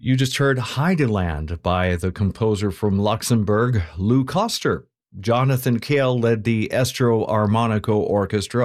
You just heard Heideland by the composer from Luxembourg, Lou Koster. Jonathan Cale led the Estro Armonico Orchestra